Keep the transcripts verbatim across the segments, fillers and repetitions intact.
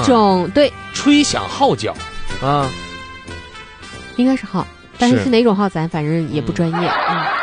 种对吹响号角啊， 应该是号，但是是哪种号咱反正也不专业。嗯，嗯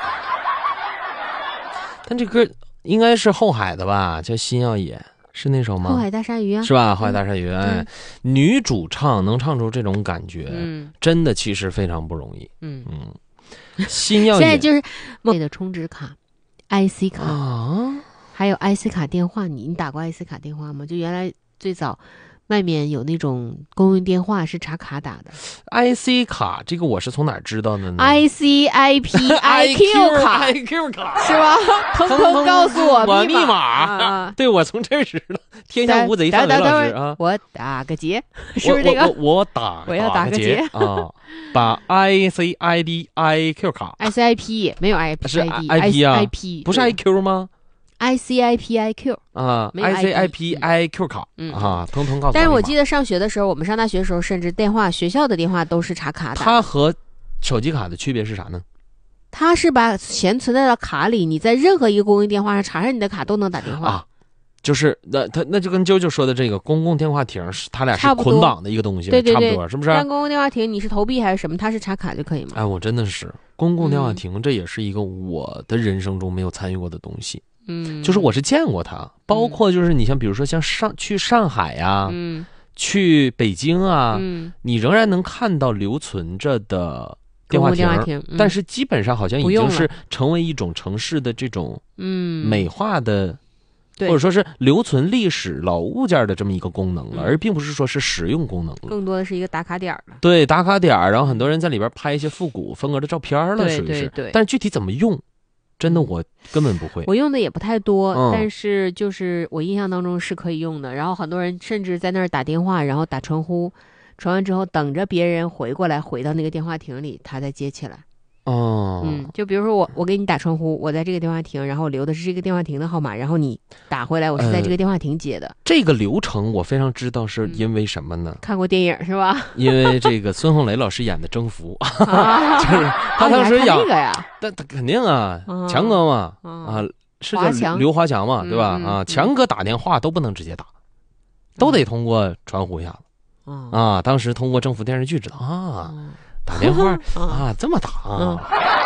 但这歌应该是后海的吧，叫《心要野》，是那首吗？ 后海大鲨鱼啊， 是吧？后海大鲨鱼， 嗯、 哎，女主唱能唱出这种感觉， 嗯， 真的其实非常不容易。 嗯嗯，心要野现在就是梦的充值卡、I C 卡啊， 还有 I C 卡电话，你你打过 I C 卡电话吗？就原来最早。外面有那种公用电话是插卡打的 ，I C 卡这个我是从哪儿知道的呢 ？I C I P I Q 卡 ，I Q 卡是吧？腾腾告诉我我密码， 啊、 对我从这儿知道。天下无贼，范伟老师啊， 我打个结，是不是这个？ 我我我打， 我要打个结啊，把 I C I D I Q 卡 ，I C I P 没有 I P 是 I P 啊 ，I P 不是 I Q 吗？ I C I P I Q 啊 ，I C I P I Q 卡， 嗯啊，通通告诉我。 但是我记得上学的时候，我们上大学的时候，甚至电话学校的电话都是插卡打。 它和手机卡的区别是啥呢？ 它是把钱存在到卡里，你在任何一个公用电话上插上你的卡都能打电话。 啊，就是那它那就跟啾啾说的这个公共电话亭是它俩是捆绑的一个东西， 对对对， 差不多是不是？ 但公共电话亭你是投币还是什么？它是插卡就可以吗？ 哎，我真的是公共电话亭，嗯、这也是一个我的人生中没有参与过的东西。 嗯， 就是我是见过它，包括就是你像比如说像上去上海呀、 嗯， 去北京啊， 嗯， 你仍然能看到留存着的电话亭， 电话亭嗯、 但是基本上好像已经是成为一种城市的这种嗯美化的， 嗯、 或者说是留存历史老物件的这么一个功能了，嗯、而并不是说是实用功能了， 更多的是一个打卡点了。 对，打卡点，然后很多人在里边拍一些复古风格的照片了，属于是。 对对对。 但是具体怎么用？真的我根本不会， 我用的也不太多、 嗯， 但是就是我印象当中是可以用的。然后很多人甚至在那儿打电话，然后打传呼，传完之后等着别人回过来，回到那个电话亭里，他再接起来。 哦， 嗯，就比如说我我给你打传呼，我在这个电话亭，然后我留的是这个电话亭的号码，然后你打回来，我是在这个电话亭接的。呃、 这个流程我非常知道，是因为什么呢？ 嗯、看过电影是吧？ 因为这个孙红雷老师演的《征服》啊，就是他当时演、 啊、那个呀， 那肯定啊，啊强哥嘛，啊, 啊是叫刘华强嘛，对吧？ 嗯、 啊，强哥打电话都不能直接打，都得通过传呼一下子。 嗯、 啊，当时通过征服电视剧知道啊。嗯打电话啊，这么打啊！嗯、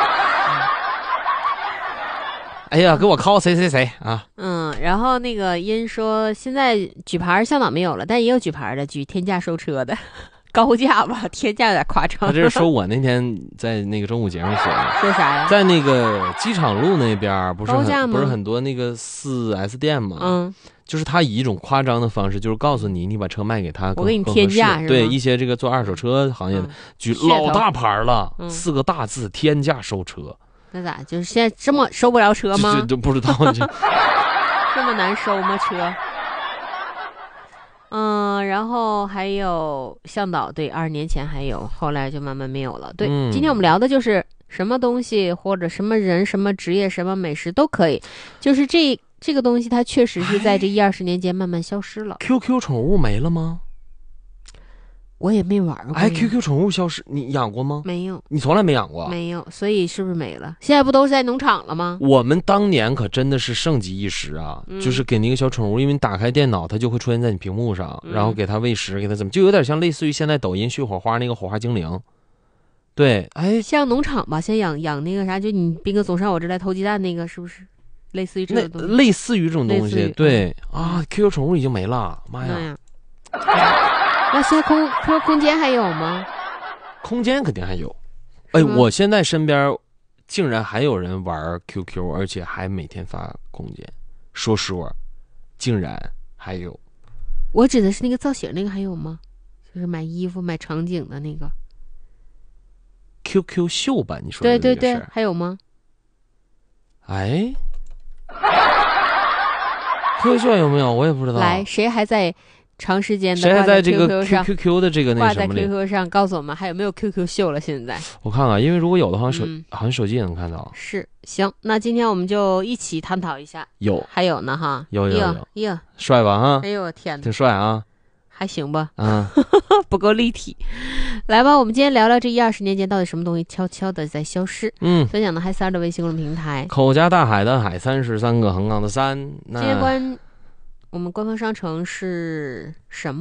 哎呀，给我 call 谁谁谁啊！ 嗯，然后那个音说，现在举牌向导没有了，但也有举牌的，举天价收车的，高价吧，天价有点夸张。 他这是说我那天在那个中午节目说的， 说啥呀？ 在那个机场路那边不是很不是很多那个四 S 店嘛？ 嗯。 就是他以一种夸张的方式，就是告诉你，你把车卖给他， 我给你天价是吧？ 对一些这个做二手车行业的，举、嗯、老大牌了、嗯，四个大字“天价收车”。 那咋？就是现在这么收不了车吗？ 这这不知道这这么难收吗？车？嗯，然后还有向导，对，二十年前还有，后来就慢慢没有了。对，嗯、今天我们聊的就是什么东西或者什么人、什么职业、什么美食都可以，就是这。这个东西它确实是在这一二十年间慢慢消失了。 Q Q 宠物没了吗？ 我也没玩过。 哎 ，Q Q 宠物消失，你养过吗？ 没有， 你从来没养过。 没有，所以是不是没了？现在不都是在农场了吗？ 我们当年可真的是盛极一时啊！嗯、就是给那个小宠物，因为你打开电脑，它就会出现在你屏幕上，嗯、然后给它喂食，给它怎么，就有点像类似于现在抖音续火花那个火花精灵。对，哎， 像农场吧，先养养那个啥，就你斌哥总上我这来偷鸡蛋那个，是不是？类似于这种东西， 类似于这种东西，对啊 ，Q Q 宠物已经没了，妈呀！ 呀那现在空 Q Q 空间还有吗？ 空间肯定还有。哎，我现在身边竟然还有人玩 Q Q， 而且还每天发空间，说说，竟然还有。 我指的是那个造型那个还有吗？就是买衣服买场景的那个 Q Q 秀吧？你说对对对，还有吗？ 哎。Q Q 秀有没有？我也不知道。 来，谁还在长时间的谁还在这个 Q Q Q 的这个那什么里？ 挂在 Q Q 上，告诉我们还有没有 Q Q 秀了？现在我看看，因为如果有的话，手、嗯、好像手机也能看到。 是，行，那今天我们就一起探讨一下。 有， 还有呢哈， 有有有， 哟， 帅吧哈？ 哎呦我天哪， 挺帅啊。 还行吧， 嗯， 不够立体。来吧，我们今天聊聊这一二十年间到底什么东西悄悄的在消失。 嗯， 分享的还是二的微信公众平台， 口加大海的海，三十三个横杠的三。 今天关我们官方商城是什么？